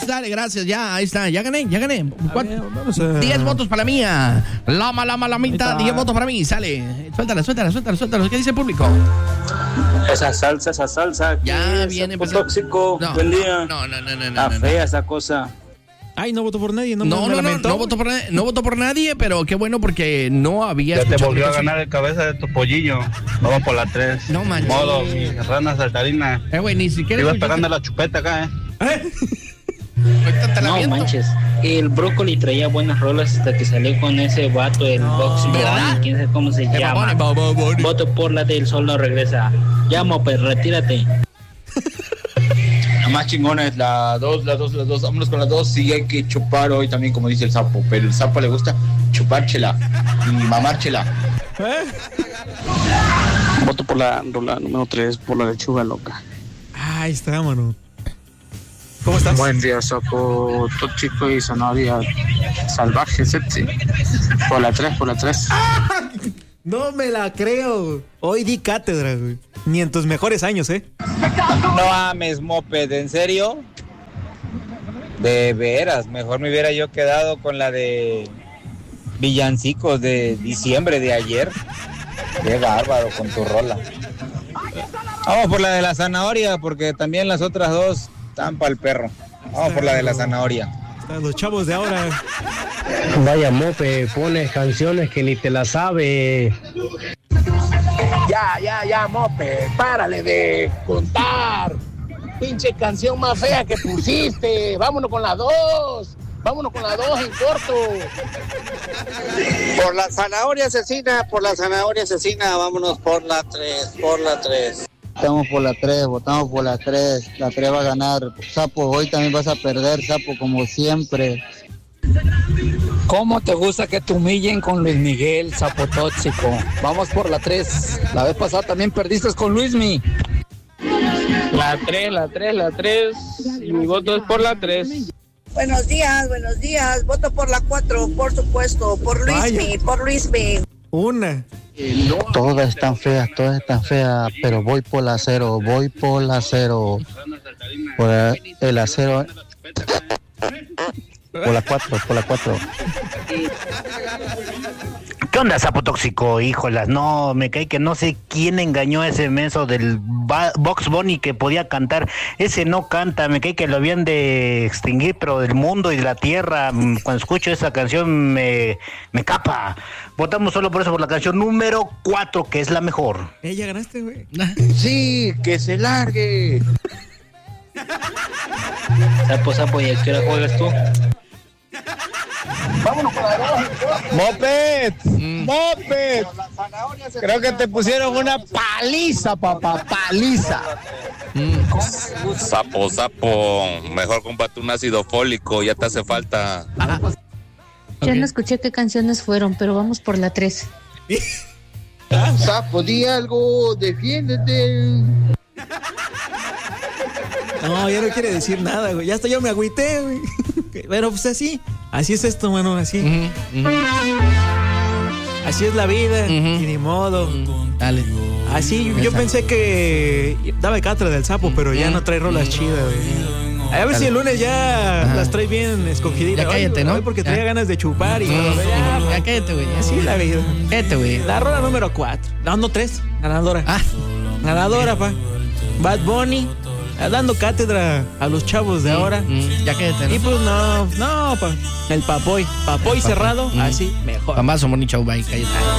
dale, gracias, ya, ahí está, ya gané. Ver, vamos a... 10 votos para mía. Lamita, 10 votos para mí, sale. Suéltala, ¿qué dice el público? Esa salsa. Ya ¿qué viene, es? pues, Tóxico, no, buen día. No. Está fea esa cosa. Ay, no voto por nadie, No voto por nadie, pero qué bueno porque no había. Ya te escuchado volvió a eso. ganar el cabeza de tu pollillo. Vamos por la 3. No manches. Modo, mi rana saltarina. Güey, ni siquiera. Te ibas pegando la chupeta acá, Ahorita te la No aviento. manches, el brócoli traía buenas rolas hasta que salió con ese vato, el Box ¿verdad? Bunny, quién sabe cómo se llama. Baboni. Voto por la del Sol no regresa. Llamo, pues retírate. La más chingona es la 2. Vámonos con la 2. Sí, hay que chupar hoy también, como dice el sapo. Pero el sapo le gusta chupárchela y mamárchela. Voto por la rola número 3, por la lechuga loca. Ahí está, mano. ¿Cómo estás? Buen día, sapo tóxico y zanahoria salvaje, sexy. Por la 3. No me la creo. Hoy di cátedra, güey. Ni en tus mejores años, ¿eh? No mames, Moped, ¿en serio? De veras, mejor me hubiera yo quedado con la de villancicos de diciembre de ayer. Qué bárbaro con tu rola. Vamos por la de la zanahoria, porque también las otras dos están para el perro. Vamos por la de la zanahoria. Los chavos de ahora. Vaya mope, pones canciones que ni te las sabe. Ya, mope, párale de contar. Pinche canción más fea que pusiste. Vámonos con la 2 en corto. Por la zanahoria asesina, vámonos por la 3. Votamos por la 3. La 3 va a ganar. Sapo, hoy también vas a perder, Sapo, como siempre. ¿Cómo te gusta que te humillen con Luis Miguel, sapo tóxico? Vamos por la 3. La vez pasada también perdiste con Luismi. La 3. Y mi voto es por la 3. Buenos días. Voto por la 4, por supuesto. Por Luismi. Una. Todas están feas, pero voy por la 0. Por el acero. Por la 4. ¿Qué onda, sapo tóxico? Híjolas, no, me cae que no sé quién engañó a ese menso del Box Bunny que podía cantar. Ese no canta, me cae que lo habían de extinguir, pero del mundo y de la tierra. Cuando escucho esa canción me capa. Votamos solo por eso, por la canción número 4, que es la mejor. Ya ganaste, güey. Sí, que se largue. Sapo, ¿y a qué hora juegas tú? Vámonos con la 2 en corto. Moped. Creo que te pusieron una paliza, papá, paliza. Sapo, mejor combate un ácido fólico, ya te hace falta. Ya no escuché qué canciones fueron, pero vamos por la 3. Sapo, di algo, defiéndete. No, ya no quiere decir nada, güey. Ya hasta yo me agüité, güey. Pero pues así es esto, mano, así. Así es la vida, y ni modo. Dale. Así, yo pensé que daba cátedra del sapo, pero ya no trae rolas chidas, güey. A ver si el lunes ya las trae bien escogiditas. Ya cállate, ¿no? Porque traía ganas de chupar y ya cállate, güey. Así es la vida. Cállate, güey. La rola número 4. No, 3. Ganadora. Ganadora, pa. Bad Bunny. Dando cátedra a los chavos de ahora. Ya cállate, ¿no? Y pues no, pa. El papoy cerrado, así mejor. Pamazo, Moni, chau, bye, cállate.